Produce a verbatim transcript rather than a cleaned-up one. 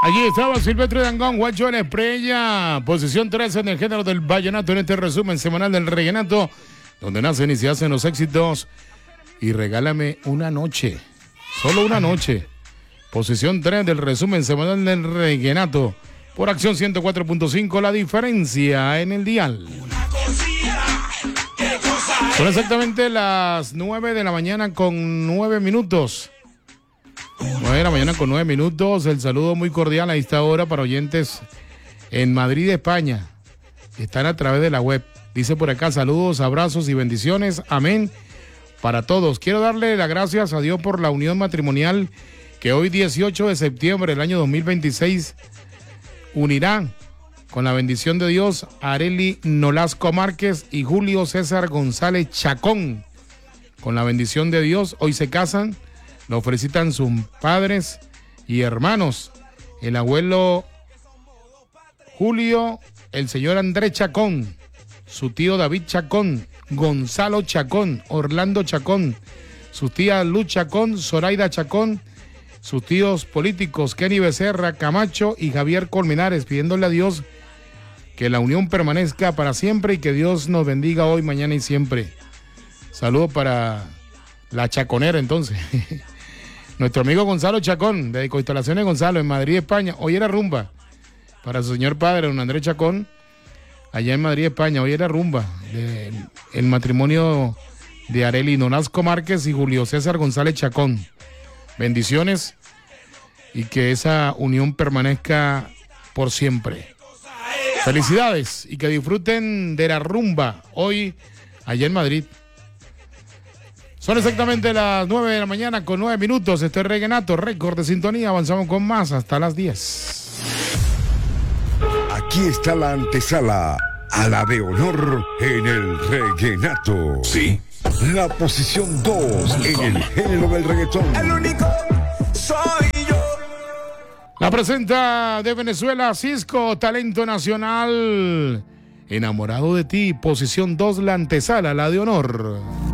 Allí estaba Silvestre Dangond, Guacho en Esprella, posición trece en el género del vallenato, en este resumen semanal del reguenato, donde nacen y se hacen los éxitos. Y regálame una noche, solo una noche. Posición tres del resumen semanal del reguenato, por Acción ciento cuatro punto cinco, la diferencia en el dial. Son exactamente las nueve de la mañana con nueve minutos. nueve de la mañana con nueve minutos. El saludo muy cordial a esta hora para oyentes en Madrid, España. Están a través de la web. Dice por acá, saludos, abrazos y bendiciones. Amén para todos. Quiero darle las gracias a Dios por la unión matrimonial que hoy dieciocho de septiembre del año dos mil veintiséis unirá con la bendición de Dios a Arely Nolasco Márquez y Julio César González Chacón. Con la bendición de Dios hoy se casan. Lo felicitan sus padres y hermanos, el abuelo Julio, el señor Andrés Chacón, su tío David Chacón, Gonzalo Chacón, Orlando Chacón, su tía Luz Chacón, Zoraida Chacón, sus tíos políticos Kenny Becerra Camacho y Javier Colmenares, pidiéndole a Dios que la unión permanezca para siempre y que Dios nos bendiga hoy, mañana y siempre. Saludos para la chaconera entonces. Nuestro amigo Gonzalo Chacón, de Constelaciones Gonzalo, en Madrid, España. Hoy era rumba para su señor padre, don Andrés Chacón, allá en Madrid, España. Hoy era rumba. De, el matrimonio de Arely Nolasco Márquez y Julio César González Chacón. Bendiciones y que esa unión permanezca por siempre. Felicidades y que disfruten de la rumba hoy allá en Madrid. Son exactamente las nueve de la mañana con nueve minutos. Este es Reguenato, récord de sintonía. Avanzamos con más hasta las diez. Aquí está la antesala a la de honor en el Reguenato. Sí. La posición dos en el género del reggaetón. El único soy yo. La presenta de Venezuela, Cisco, talento nacional. Enamorado de ti, posición dos, la antesala, la de honor.